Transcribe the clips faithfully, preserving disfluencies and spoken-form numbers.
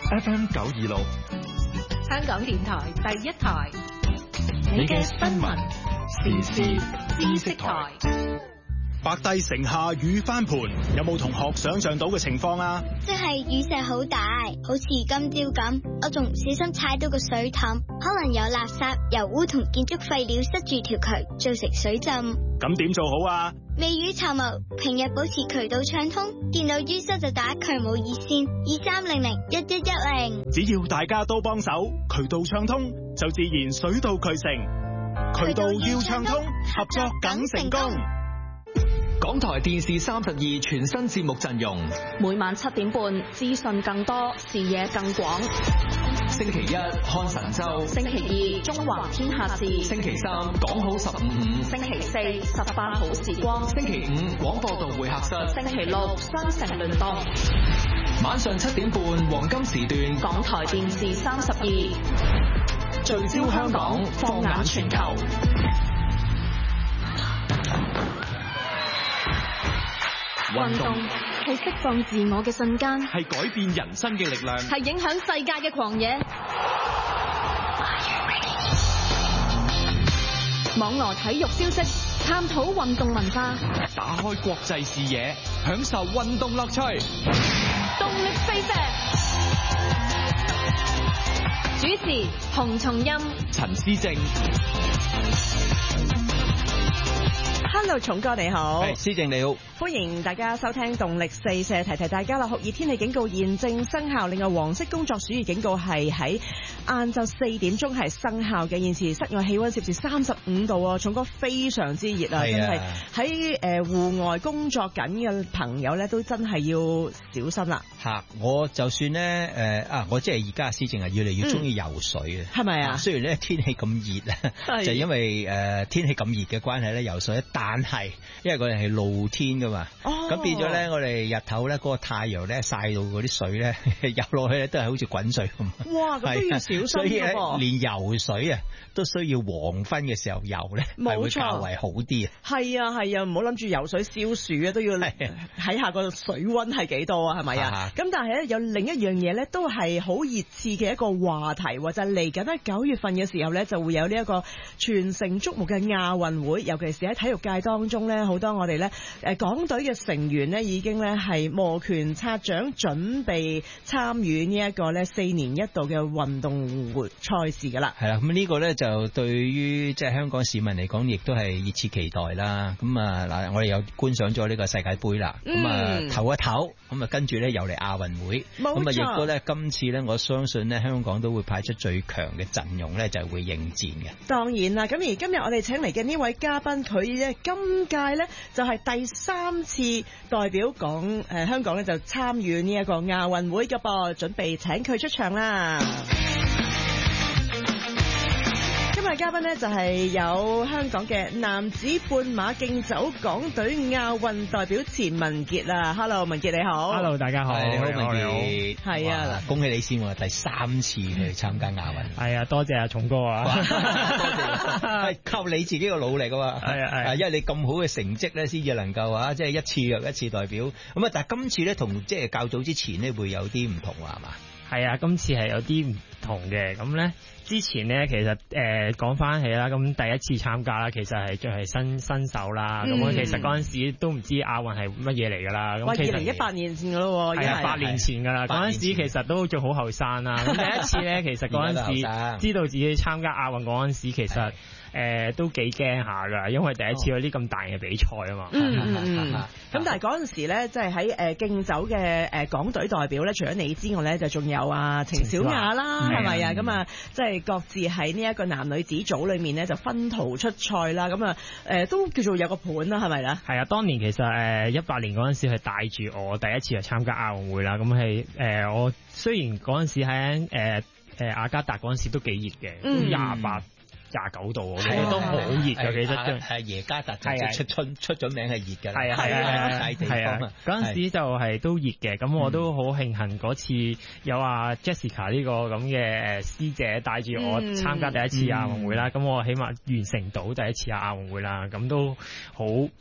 F M 九二六， 香港電台第一台， 你嘅新聞時事知識台。 白帝城下雨翻盤，有冇同學想象到嘅情況啊？ 即係雨勢好大，好似今朝咁，我仲唔小心踩到個水凼，可能有垃圾、油污同建築廢料塞住條渠，造成水浸。 咁點做好啊？ 未雨綢繆，平日保持渠道暢通，見到淤塞就打渠務熱線二三零零一一一零。 只要大家都幫手，渠道暢通就自然水到渠成。渠道要暢通，合作梗成功。 港台電視三十二全新節目陣容， 每晚七點半，資訊更多，視野更廣。 星期一看神州， 星期二中華天下事， 星期三講好十五五， 星期四十八好時光， 星期五廣播道會客室， 星期六雙城聯動。 晚上七點半黃金時段， 港台電視三十二， 聚焦香港，放眼全球。 運動係釋放自我嘅瞬間， 係改變人生嘅力量， 係影響世界嘅狂野。網羅體育消息，探討運動文化， 打開國際視野，享受運動樂趣。 動力飛石，主持洪松蔭、 陳思正。 Hello， 松哥你好， 係思正你好， 歡迎大家收聽動力四射，提提大家啦，酷熱天氣警告現正生效，另外黃色工作暑熱警告係喺晏晝四點鐘係生效嘅。現時室外氣溫攝氏三十五度啊，松哥非常之熱啊，真係喺誒戶外工作緊嘅朋友咧，都真係要小心啦。 吓，我就算咧誒啊，我即係而家思正係越嚟越中意游水啊， 係咪啊？ 雖然咧天氣咁熱啊，就因為誒、呃、天氣咁熱嘅關係咧，游水，但係因為我哋係露天噶嘛，咁、哦、變咗咧，我哋日頭咧嗰個太陽咧曬到嗰啲水咧游落去咧都係好似滾水咁。哇，咁都要小心㗎噃。所以咧，連游水啊都需要黃昏嘅時候游咧，係會較為好啲啊。係啊係啊，唔好諗住游水消暑啊，都要睇下個水溫係幾多啊，係咪啊？咁但係咧有另一樣嘢咧，都係好熱刺嘅一個話題，就係嚟緊喺九月份嘅時候咧，就會有呢一個全城矚目嘅亞運會，尤其是喺體育界當中咧，好多我哋咧誒港隊嘅成員咧已經咧係摩拳擦掌，準備參與呢一個咧四年一度嘅運動會賽事噶啦。係啦，咁呢個咧就對於即係香港市民嚟講，亦都係熱切期待啦。咁啊嗱，我哋有觀賞咗呢個世界盃啦，咁啊唞一唞，咁啊跟住咧又嚟亞運會，咁啊亦都咧今次咧，我相信咧香港都會派出最強嘅陣容咧，就係會應戰嘅。當然啦，咁而今日我哋請嚟嘅呢位嘉賓，佢咧今屆咧就係第三次代表港誒香港咧就參與呢一個亞運會嘅噃，準備請佢出場啦。今日嘉賓呢就係有香港嘅男子半馬競走港隊亞運代表錢文傑啦。Hello， 文傑你好。Hello， 大家好。你好，文傑。係啊，恭喜你先喎，第三次去參加亞運。係啊，多謝阿松哥啊。多謝。係靠你自己嘅努力啊嘛。係啊係。因為你咁好嘅成績咧，先至能夠啊，即係一次又一次代表。咁啊，但係今次咧同即係較早之前咧會有啲唔同啊，係嘛？係啊，今次係有啲唔同嘅。咁咧。之前咧，其實誒講翻起啦，咁第一次參加啦，其實係仲係新新手啦。咁、嗯、其實嗰陣時都唔知亞運係乜嘢嚟㗎啦。哇！二零一八年前㗎咯喎，係啊，八年前㗎啦。嗰陣時其實都仲好後生啦。咁第一次咧，其實嗰陣時知道自己參加亞運嗰陣時，其實誒、呃、都幾驚下㗎，因為第一次有啲咁大嘅比賽啊嘛。嗯嗯嗯。咁但係嗰陣時咧，即係喺誒競走嘅誒港隊代表咧，除咗你之外咧，就仲有啊程小雅啦，係咪啊？咁啊，即係。各自喺呢一個男女子組裏面咧就分途出賽啦，咁啊誒都叫做有個盤啦，係咪咧？係啊，當年其實誒一八年嗰陣時係帶住我第一次去參加亞運會啦，咁係誒我雖然嗰陣時喺誒誒雅加達嗰陣時都幾熱嘅，廿八。廿九度，我覺得都好熱嘅，其實係耶加達就出出出咗名係熱嘅，係啊係啊大地方啊，嗰陣時就係都熱嘅，咁我都好慶幸嗰次有阿 Jessica 呢個咁嘅誒師姐帶住我參加第一次亞運會啦，咁我起碼完成到第一次亞運會啦，咁都好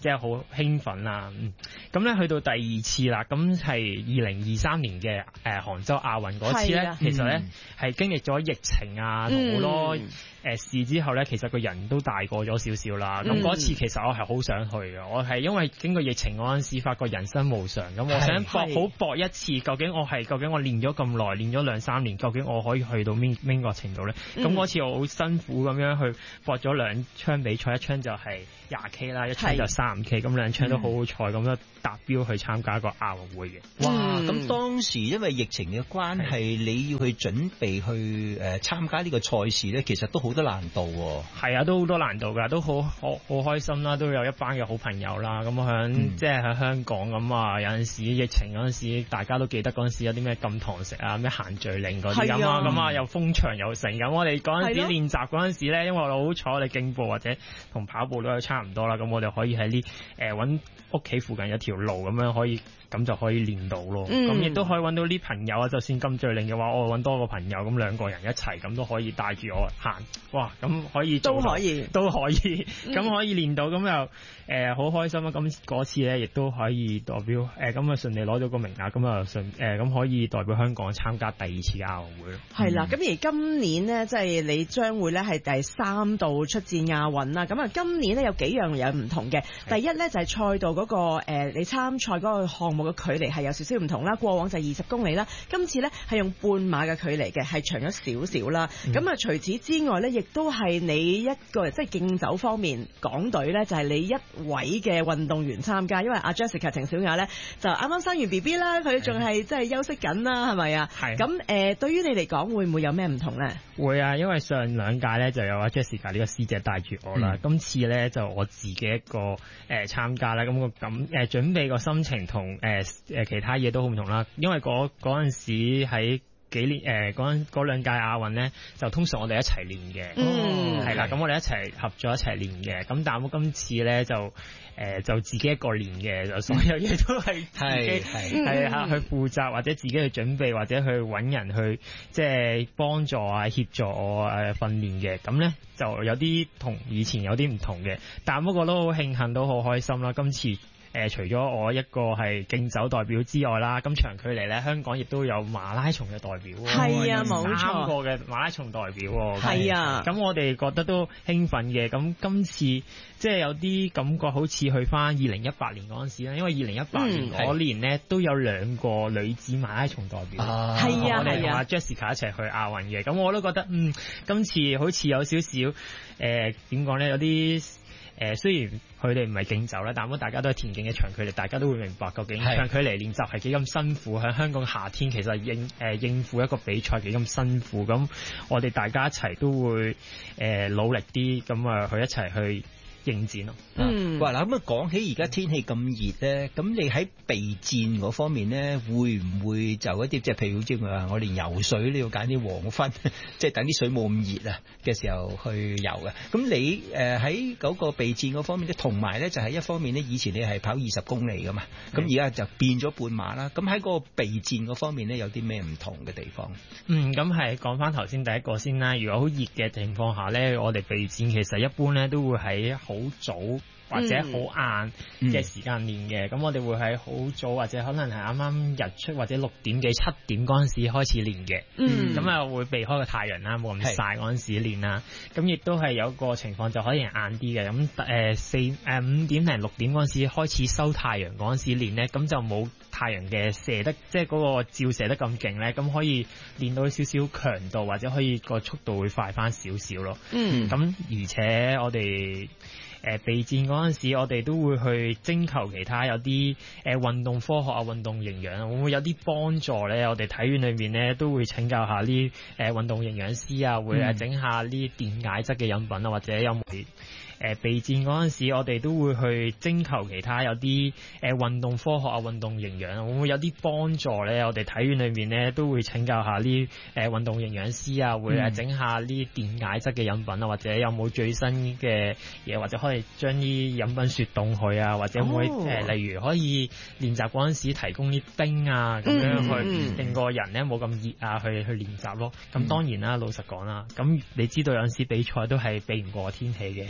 即係好興奮啦。咁咧去到第二次啦，咁係二零二三年嘅誒杭州亞運嗰次咧，其實咧係經歷咗疫情啊同好多誒事之後咧，其實個人都大個咗少少啦。咁嗰次其實我係好想去嘅，我係因為經過疫情嗰陣時，發覺人生無常，咁我想搏好搏一次，究竟我係究竟我練咗咁耐，練咗兩三年，究竟我可以去到邊邊個程度咧？咁嗰次我好辛苦咁樣去搏咗兩槍比賽，一槍就係廿 K 啦，一槍就三十 K， 咁兩槍都好好彩咁樣達標去參加一個亞運會嘅。 哇！咁當時因為疫情嘅關係，你要去準備去誒參加呢個賽事咧，其實都好多難度喎。 係啊，都好多難度㗎，都好好好開心啦，都有一班嘅好朋友啦。咁我響、嗯、即係喺香港咁啊，有陣時疫情嗰陣時，大家都記得嗰陣時有啲咩禁堂食啊，咩限聚令嗰啲咁啊，咁啊又封場又成咁。我哋嗰陣時練習嗰陣時咧，因為我哋好彩，我哋競步或者同跑步都有差唔多啦，咁我哋可以喺呢誒揾屋企附近有條路咁樣可以。咁就可以練到咯，咁亦都可以揾到啲朋友啊！就算禁聚令嘅話，我揾多個朋友，咁兩個人一齊，咁都可以帶住我行。哇！咁可以都可以，都可以，咁、嗯、可以練到，咁又誒好開心啊！咁嗰次咧，亦都可以代表誒咁啊順利攞到個名額，咁啊順誒咁可以代表香港參加第二次亞運會咯。係啦，咁、嗯、而今年呢，即係你將會咧係第三度出戰亞運啦。咁啊，今年呢，有幾樣有唔同嘅。第一咧就係賽道嗰個誒你參賽嗰個項目嘅距離係有少少唔同啦，過往就係二十公里啦，今次咧係用半馬嘅距離嘅，係長咗少少啦。咁、嗯、啊，除此之外咧，亦都係你一個即係競走方面港隊咧，就係你一位嘅運動員參加，因為阿 Jessica 程小雅咧就啱啱生完 B B 啦，佢仲係即係休息緊啦，係咪啊？係。咁誒、呃，對於你嚟講，會唔會有咩唔同咧？會啊，因為上兩屆咧就有阿 Jessica 呢個師姐帶住我啦、嗯，今次咧就我自己一個誒參、呃、加啦，咁個咁誒準備個心情同誒。呃誒其他嘢都好唔同啦，因為嗰嗰陣時喺幾年誒嗰嗰兩屆亞運咧，就通常我哋一齊練嘅，嗯，係啦，咁我哋一齊合作一齊練嘅，咁但係我今次咧就誒、呃、就自己一個練嘅，就所有嘢都係自己係係去負責，或者自己去準備，或者去揾人去即係幫助啊協助我誒訓練嘅，咁咧就有啲同以前有啲唔同嘅，但不過都好慶幸，都好開心啦，今次。誒、呃，除咗我一個係競走代表之外啦，咁長距離咧，香港亦都有馬拉松嘅代表，係啊，冇錯，三個嘅馬拉松代表，係啊，咁我哋覺得都興奮嘅。咁今次即係有啲感覺，好似去翻二零一八年嗰陣時啦，因為二零一八年嗰年咧、嗯、都有兩個女子馬拉松代表，係啊，我哋同阿 Jessica 一齊去亞運嘅。咁我都覺得，嗯，今次好似有少少誒，點講咧，有啲。誒雖然佢哋唔係競走啦，但係大家都係田徑嘅長距離，大家都會明白究竟長距離練習係幾咁辛苦。喺香港夏天其實應誒、呃、應付一個比賽幾咁辛苦，咁我哋大家一齊都會誒、呃、努力啲，咁啊去一齊去應戰咯。嗯，哇嗱，咁啊講起而家天氣咁熱咧，咁你喺備戰嗰方面咧，會唔會就一啲即係譬如好似話我連游水都要揀啲黃昏，即係等啲水冇咁熱啊嘅時候去游嘅。咁你誒喺嗰個備戰嗰方面咧，同埋咧就係一方面咧，以前你係跑二十公里噶嘛，咁而家就變咗半馬啦。咁喺嗰個備戰嗰方面咧，有啲咩唔同嘅地方？嗯，咁係講翻頭先第一個先啦。如果好熱嘅情況下咧，我哋備戰其實一般咧都會喺好早或者好晏嘅時間練嘅，咁、嗯、我哋會喺好早或者可能係啱啱日出或者六點幾七點嗰陣時開始練嘅，咁、嗯、啊會避開個太陽啦，冇咁曬嗰陣時練啦，咁亦都係有個情況就可以晏啲嘅，咁誒四誒五點零六點嗰陣時開始收太陽嗰陣時練咧，咁就冇太陽嘅射得即係嗰個照射得咁勁咧，咁可以練到少少強度或者可以個速度會快翻少少咯。嗯，咁而且我哋誒備戰嗰陣時，我哋都會去徵求其他有啲誒運動科學啊、運動營養啊，會唔會有啲幫助咧？我哋體院裏面咧都會請教下啲誒運動營養師啊，會誒整下啲電解質嘅飲品啊，或者有冇誒備戰嗰陣時，我哋都會去徵求其他有啲誒運動科學啊、運動營養啊，會唔會有啲幫助咧？我哋體院裏面咧都會請教下啲誒運動營養師啊，會誒整下啲電解質嘅飲品啊，或者有冇最新嘅嘢，或者可以將啲飲品雪凍佢啊，或者會唔會誒、哦呃、例如可以練習嗰陣時提供啲冰啊，咁樣去令個人咧冇咁熱啊，去去練習咯。咁當然啦，老實講啦，咁你知道有陣時比賽都係避唔過天氣嘅。係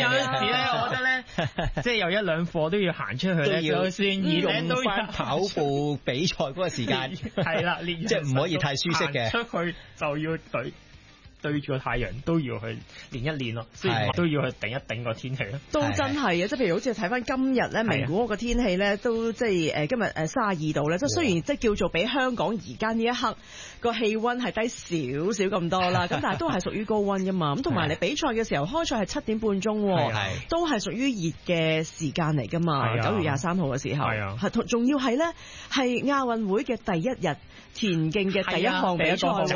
有陣時咧，我覺得咧，即係有一兩課都要行出去咧，就先用翻跑步比賽嗰個時間。 係啦，即係唔可以太舒適嘅。 出去就要對。對住個太陽都要去練一練咯，雖然都要去頂一頂個天氣咯。 都真係嘅，即係譬如好似睇翻今日咧，名古屋個天氣咧都即係誒今日誒三十二度咧，即係雖然即係叫做比香港而家呢一刻個氣温係低少少咁多啦，咁但係都係屬於高温噶嘛。咁同埋你比賽嘅時候開賽係七點半鐘，都係屬於熱嘅時間嚟噶嘛。九月廿三號嘅時候，係同仲要係咧係亞運會嘅第一日田徑嘅第一項比賽。